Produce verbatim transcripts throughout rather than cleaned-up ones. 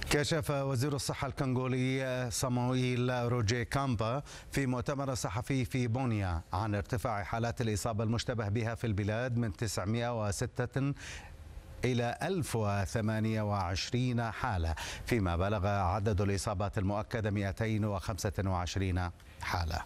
كشف وزير الصحة الكونغولي صامويل روجي كامبا في مؤتمر صحفي في بونيا عن ارتفاع حالات الإصابة المشتبه بها في البلاد من تسعمئة وستة إلى ألف وثمانية وعشرين حالة، فيما بلغ عدد الإصابات المؤكدة مئتين وخمسة وعشرين حالة.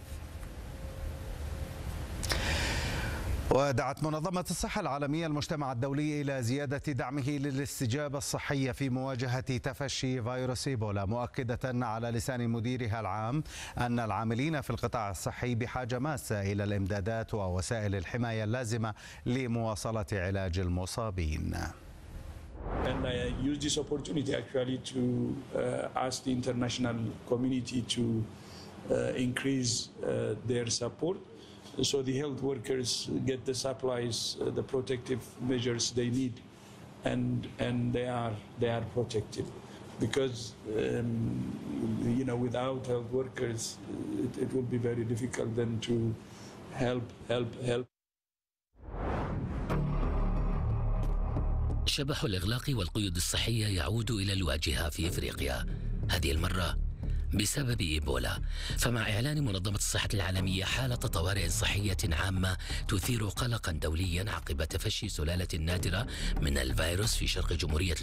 ودعت منظمة الصحة العالمية المجتمع الدولي إلى زيادة دعمه للاستجابة الصحية في مواجهة تفشي فيروس إيبولا، مؤكدة على لسان مديرها العام أن العاملين في القطاع الصحي بحاجة ماسة إلى الإمدادات ووسائل الحماية اللازمة لمواصلة علاج المصابين. And I use this opportunity actually to uh, ask the international community to uh, increase uh, their support, so the health workers get the supplies, uh, the protective measures they need, and and they are they are protected, because um, you know, without health workers it, it will be very difficult then to help help help. شبح الإغلاق والقيود الصحية يعود إلى الواجهة في إفريقيا، هذه المرة بسبب إيبولا. فمع إعلان منظمة الصحة العالمية حالة طوارئ صحية عامة تثير قلقا دوليا عقب تفشي سلالة نادرة من الفيروس في شرق جمهورية